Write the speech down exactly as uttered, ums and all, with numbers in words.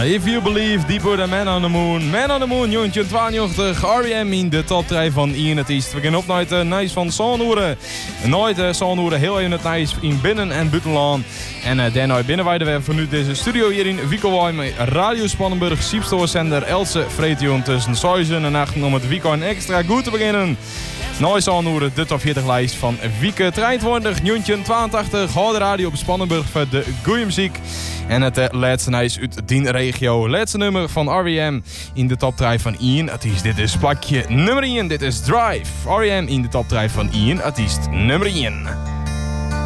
If You Believe, Deeper Than Man on the Moon. Man on the Moon, jongetje tweeëntwintig, R E M in de top drie van Ian het East. We gaan op naar het uh, nice van Zandvoort. Nooit uh, Zandvoort, heel even het nice in binnen- en buitenland. En uh, daarna binnen wij weer vanuit deze studio hier in Wiekelwaai met Radio Spannenburg, Siepstoorzender Else Vreetjoen tussen zeven en acht om het weekend extra goed te beginnen. Nooit Zandvoort, de top veertig lijst van Wieke drieëntwintig, jongetje tweeëntachtig, houd de radio op Spannenburg voor de goeie muziek. En het uh, laatste nice uit die regio. Laatste nummer van R E M in de top drie van Ian. Artiest, dit is plakje nummer één. Dit is Drive. R E M in de top drie van Ian. Artiest nummer één.